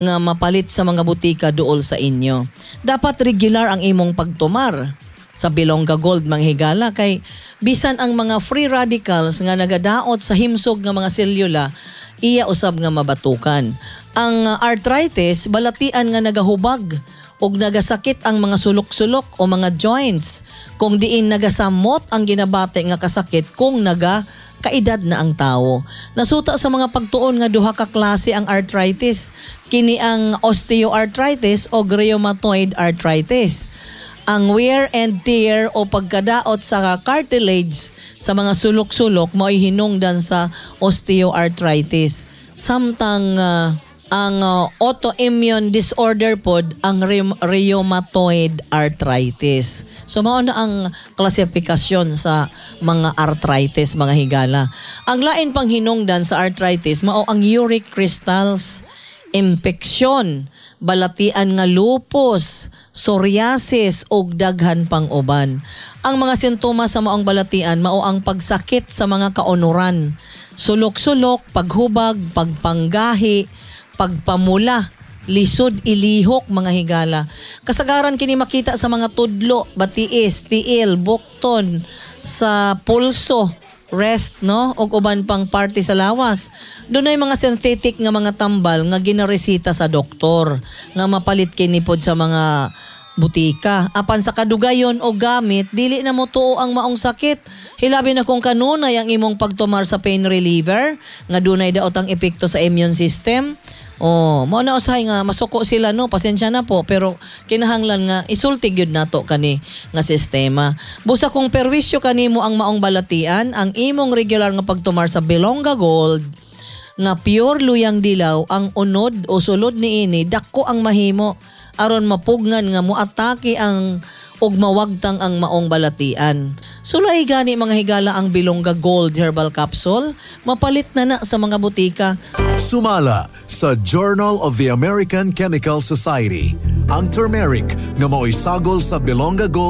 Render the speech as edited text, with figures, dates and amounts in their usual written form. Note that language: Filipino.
nga mapalit sa mga butika duol sa inyo. Dapat regular ang imong pagtumar sa Bilongga Gold mga higala kay bisan ang mga free radicals nga nagadaot sa himsog nga mga selula iya usab nga mabatukan. Ang arthritis balatian nga nagahubag og nagasakit ang mga sulok-sulok o mga joints kung diin nagasamot ang ginabate nga kasakit kung kaedad na ang tao. Nasuta sa mga pagtuon nga duha ka klase ang arthritis. Kini ang osteoarthritis o rheumatoid arthritis. Ang wear and tear o pagkadaot sa cartilage sa mga sulok-sulok mo'y hinungdan sa osteoarthritis. Samtang ang autoimmune disorder pod ang rheumatoid arthritis. So mao na ang klasifikasyon sa mga arthritis mga higala. Ang lain pang hinungdan sa arthritis mao ang uric crystals, impeksyon, balatian nga lupus, psoriasis ug daghan pang uban. Ang mga sintomas sa maong balatian mao ang pagsakit sa mga kaunuran, sulok-sulok, paghubag, pagpanggahi, pagpamula, lisod ilihok mga higala. Kasagaran kini makita sa mga tudlo, batiis, tiil, bukton, sa pulso, rest no ug uban pang parte sa lawas. Dunay mga synthetic nga mga tambal nga ginaresita sa doktor nga mapalit kini pod sa mga butika. Apan sa kadugayon o gamit, dili na mo tuo ang maong sakit. Hilabi na kung kanunay ang imong pagtumar sa pain reliever nga dunay daot ang epekto sa immune system. Mao na usahay nga masuko sila no, pasensya na po pero kinahanglan nga isulti gyud nato kani nga sistema. Busa kung perwisyo kanimo ang maong balatian, ang imong regular nga pagtumar sa Bilongga Gold nga pure luyang dilaw ang unod o sulod niini dako ang mahimo aron mapugnan nga moatake ang ug mawagtang ang maong balatian. Sulay gani mga higala ang Bilongga Gold Herbal Capsule, mapalit na sa mga butika. Sumala sa Journal of the American Chemical Society ang turmeric nga mao'y sagol sa Bilongga Gold